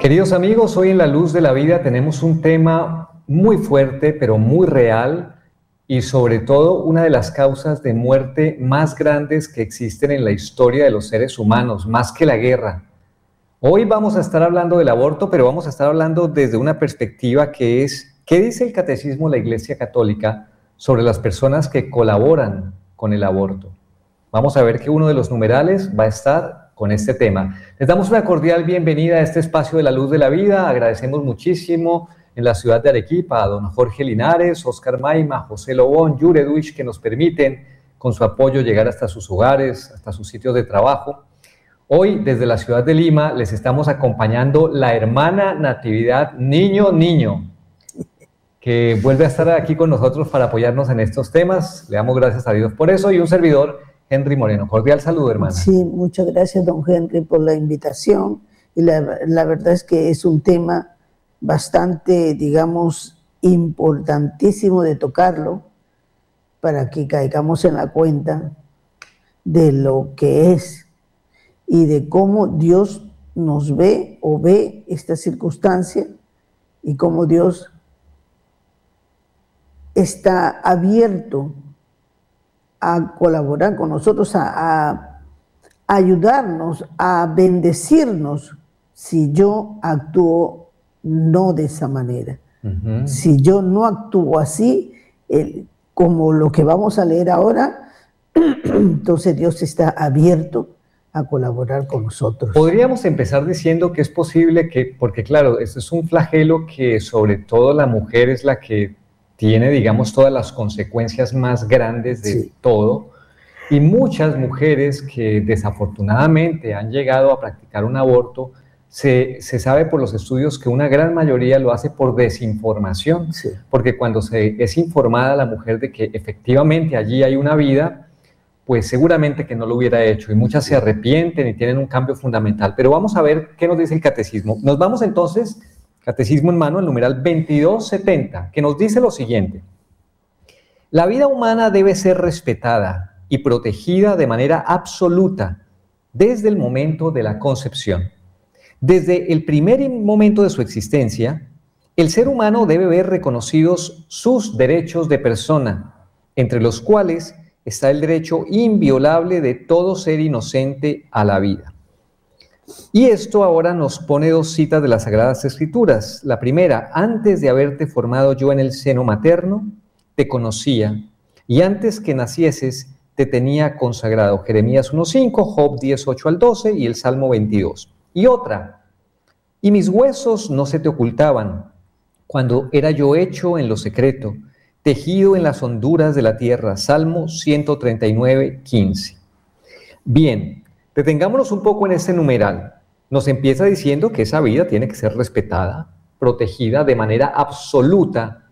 Queridos amigos, hoy en La Luz de la Vida tenemos un tema muy fuerte, pero muy real, y sobre todo una de las causas de muerte más grandes que existen en la historia de los seres humanos, más que la guerra. Hoy vamos a estar hablando del aborto, pero vamos a estar hablando desde una perspectiva que es, ¿qué dice el Catecismo de la Iglesia Católica sobre las personas que colaboran con el aborto? Vamos a ver que uno de los numerales va a estar con este tema. Les damos una cordial bienvenida a este espacio de La Luz de la Vida. Agradecemos muchísimo en la ciudad de Arequipa a don Jorge Linares, Oscar Maima, José Lobón, Yure Duich, que nos permiten con su apoyo llegar hasta sus hogares, hasta sus sitios de trabajo. Hoy, desde la ciudad de Lima, les estamos acompañando la hermana Natividad Niño, que vuelve a estar aquí con nosotros para apoyarnos en estos temas. Le damos gracias a Dios por eso, y un servidor, Henry Moreno. Cordial saludo, hermana. Sí, muchas gracias, don Henry, por la invitación. Y la verdad es que es un tema bastante, digamos, importantísimo de tocarlo para que caigamos en la cuenta de lo que es y de cómo Dios nos ve o ve esta circunstancia y cómo Dios está abierto a colaborar con nosotros, a ayudarnos, a bendecirnos si yo actúo no de esa manera. Si yo no actúo así, como lo que vamos a leer ahora, entonces Dios está abierto a colaborar con nosotros. Podríamos empezar diciendo que es posible que, porque claro, este es un flagelo que sobre todo la mujer es la que tiene, digamos, todas las consecuencias más grandes de todo, y muchas mujeres que desafortunadamente han llegado a practicar un aborto, se sabe por los estudios que una gran mayoría lo hace por desinformación, porque cuando se es informada la mujer de que efectivamente allí hay una vida, pues seguramente que no lo hubiera hecho, y muchas se arrepienten y tienen un cambio fundamental. Pero vamos a ver qué nos dice el Catecismo. Nos vamos entonces, Catecismo en mano, el numeral 2270, que nos dice lo siguiente: la vida humana debe ser respetada y protegida de manera absoluta desde el momento de la concepción. Desde el primer momento de su existencia, el ser humano debe ver reconocidos sus derechos de persona, entre los cuales está el derecho inviolable de todo ser inocente a la vida. Y esto ahora nos pone dos citas de las Sagradas Escrituras. La primera: antes de haberte formado yo en el seno materno, te conocía, y antes que nacieses te tenía consagrado. Jeremías 1:5, Job 10:8 al 12 y el Salmo 22. Y otra: y mis huesos no se te ocultaban, cuando era yo hecho en lo secreto, tejido en las honduras de la tierra. Salmo 139:15. Bien, detengámonos un poco en este numeral. Nos empieza diciendo que esa vida tiene que ser respetada, protegida de manera absoluta,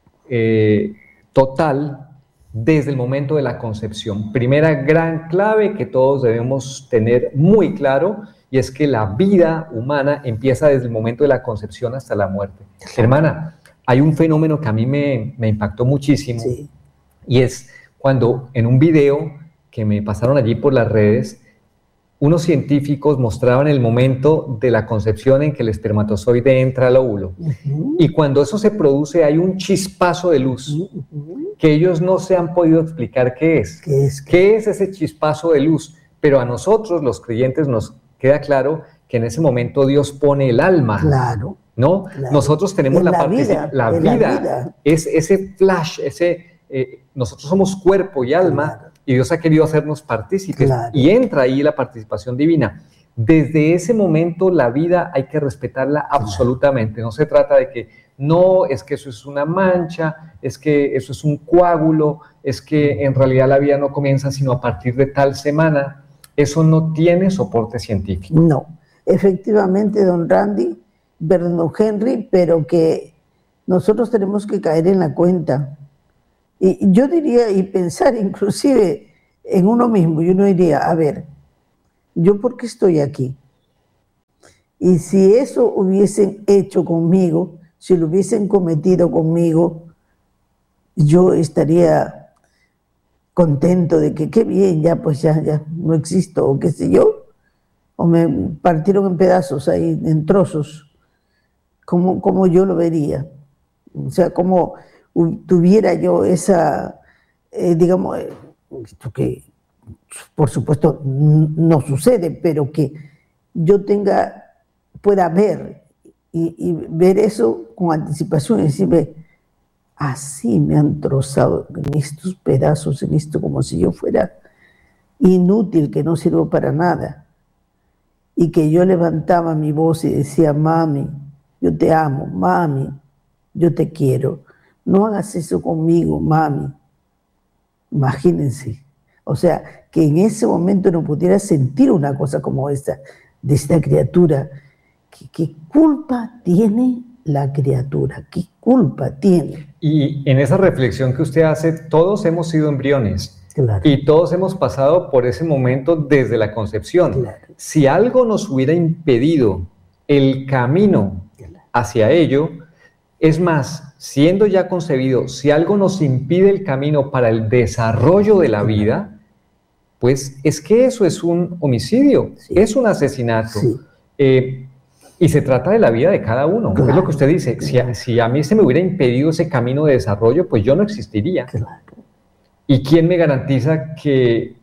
total, desde el momento de la concepción. Primera gran clave que todos debemos tener muy claro, y es que la vida humana empieza desde el momento de la concepción hasta la muerte. Hermana, hay un fenómeno que a mí me impactó muchísimo, y es cuando en un video que me pasaron allí por las redes, unos científicos mostraban el momento de la concepción en que el espermatozoide entra al óvulo. Y cuando eso se produce hay un chispazo de luz que ellos no se han podido explicar qué es. ¿Qué es ese chispazo de luz? Pero a nosotros, los creyentes, nos queda claro que en ese momento Dios pone el alma. Claro. ¿No? Claro. Nosotros tenemos la vida, es ese flash, nosotros somos cuerpo y alma, y Dios ha querido hacernos partícipes, y entra ahí la participación divina. Desde ese momento la vida hay que respetarla absolutamente. No se trata de que no, es que eso es una mancha, es que eso es un coágulo, es que en realidad la vida no comienza sino a partir de tal semana. Eso no tiene soporte científico. No, efectivamente, don Randy, don Henry, pero que nosotros tenemos que caer en la cuenta. Y yo diría, y pensar inclusive en uno mismo, y uno diría, a ver, ¿yo por qué estoy aquí? Y si eso hubiesen hecho conmigo, si lo hubiesen cometido conmigo, yo estaría contento de que qué bien, ya pues ya no existo, o qué sé yo, o me partieron en pedazos ahí, en trozos, como yo lo vería. O sea, como tuviera yo esa, digamos, esto que por supuesto no sucede, pero que yo pueda ver y ver eso con anticipación y decirme, así me han trozado en estos pedazos, en esto, como si yo fuera inútil, que no sirvo para nada. Y que yo levantaba mi voz y decía, mami, yo te amo, mami, yo te quiero. No hagas eso conmigo, mami. Imagínense. O sea, que en ese momento no pudiera sentir una cosa como esta, de esta criatura. ¿Qué culpa tiene la criatura? ¿Qué culpa tiene? Y en esa reflexión que usted hace, todos hemos sido embriones. Claro. Y todos hemos pasado por ese momento desde la concepción. Claro. Si algo nos hubiera impedido el camino hacia ello, es más, siendo ya concebido, si algo nos impide el camino para el desarrollo de la vida, pues es que eso es un homicidio, sí. Es un asesinato. Sí. Y se trata de la vida de cada uno. Claro. Es lo que usted dice. Claro. Si a mí se me hubiera impedido ese camino de desarrollo, pues yo no existiría. Claro. ¿Y quién me garantiza que,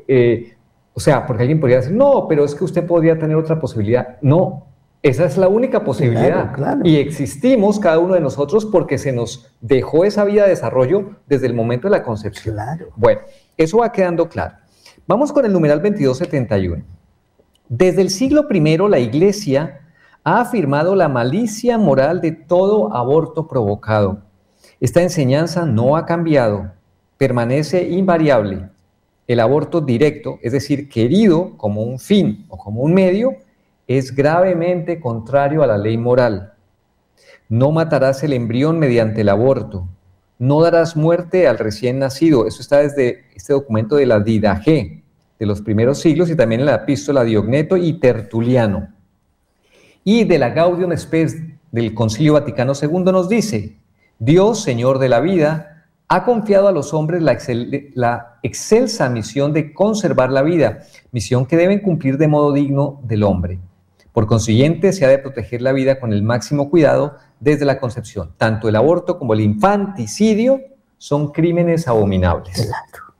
o sea, porque alguien podría decir, no, pero es que usted podría tener otra posibilidad? No, esa es la única posibilidad. Claro, claro. Y existimos cada uno de nosotros porque se nos dejó esa vida de desarrollo desde el momento de la concepción. Claro. Bueno, eso va quedando claro. Vamos con el numeral 2271. Desde el siglo I, la Iglesia ha afirmado la malicia moral de todo aborto provocado. Esta enseñanza no ha cambiado. Permanece invariable. El aborto directo, es decir, querido como un fin o como un medio, es gravemente contrario a la ley moral. No matarás el embrión mediante el aborto. No darás muerte al recién nacido. Eso está desde este documento de la Didache de los primeros siglos y también en la epístola Diogneto y Tertuliano. Y de la Gaudium Spes del Concilio Vaticano II nos dice, Dios, Señor de la vida, ha confiado a los hombres la excelsa misión de conservar la vida, misión que deben cumplir de modo digno del hombre. Por consiguiente, se ha de proteger la vida con el máximo cuidado desde la concepción. Tanto el aborto como el infanticidio son crímenes abominables. Claro.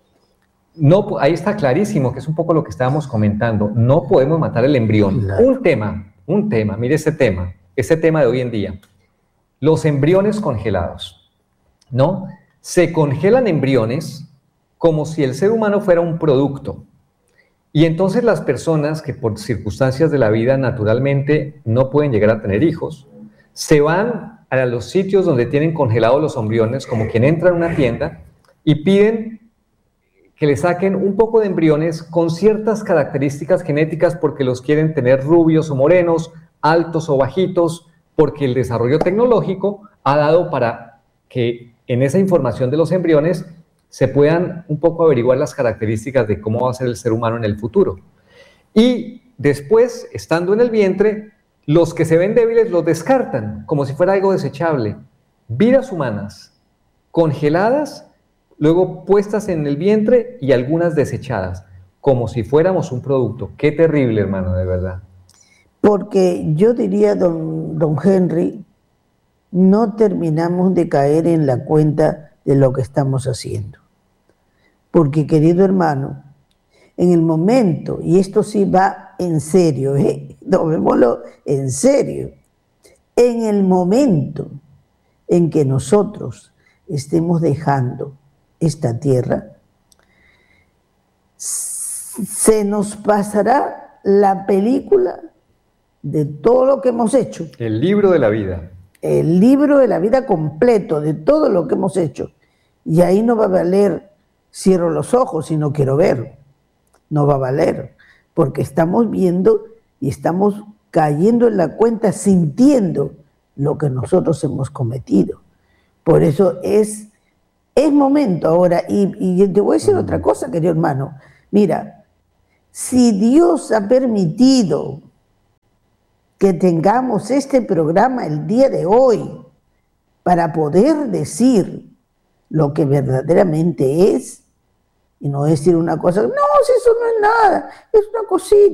No, ahí está clarísimo, que es un poco lo que estábamos comentando. No podemos matar el embrión. Claro. Un tema, mire ese tema de hoy en día. Los embriones congelados, ¿no? Se congelan embriones como si el ser humano fuera un producto. Y entonces las personas que por circunstancias de la vida naturalmente no pueden llegar a tener hijos, se van a los sitios donde tienen congelados los embriones, como quien entra en una tienda, y piden que le saquen un poco de embriones con ciertas características genéticas porque los quieren tener rubios o morenos, altos o bajitos, porque el desarrollo tecnológico ha dado para que en esa información de los embriones se puedan un poco averiguar las características de cómo va a ser el ser humano en el futuro. Y después, estando en el vientre, los que se ven débiles los descartan como si fuera algo desechable. Vidas humanas congeladas, luego puestas en el vientre y algunas desechadas, como si fuéramos un producto. Qué terrible, hermano, de verdad. Porque yo diría, don Henry, no terminamos de caer en la cuenta de lo que estamos haciendo. Porque, querido hermano, en el momento, y esto sí va en serio, tomémoslo en serio, en el momento en que nosotros estemos dejando esta tierra, se nos pasará la película de todo lo que hemos hecho. El libro de la vida. El libro de la vida completo, de todo lo que hemos hecho. Y ahí no va a valer, cierro los ojos y no quiero ver. No va a valer, porque estamos viendo y estamos cayendo en la cuenta, sintiendo lo que nosotros hemos cometido. Por eso es momento ahora. Y te voy a decir otra cosa, querido hermano. Mira, si Dios ha permitido que tengamos este programa el día de hoy para poder decir lo que verdaderamente es, y no decir una cosa, no, si eso no es nada, es una cosita.